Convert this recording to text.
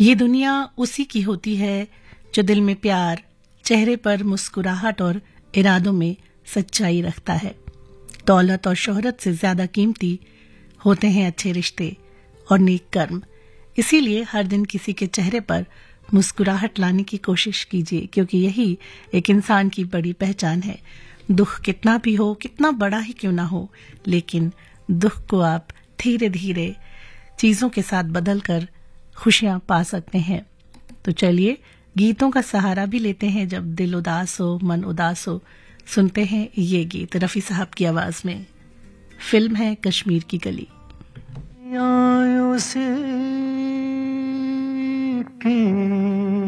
ये दुनिया उसी की होती है जो दिल में प्यार, चेहरे पर मुस्कुराहट और इरादों में सच्चाई रखता है। दौलत और शोहरत से ज्यादा कीमती होते हैं अच्छे रिश्ते और नेक कर्म। इसीलिए हर दिन किसी के चेहरे पर मुस्कुराहट लाने की कोशिश कीजिए, क्योंकि यही एक इंसान की बड़ी पहचान है। दुख कितना भी हो, कितना बड़ा ही क्यों ना हो, लेकिन दुख को आप धीरे धीरे चीजों के साथ बदल कर खुशियां पा सकते हैं। तो चलिए गीतों का सहारा भी लेते हैं जब दिल उदास हो, मन उदास हो। सुनते हैं ये गीत रफी साहब की आवाज में। फिल्म है कश्मीर की गली। से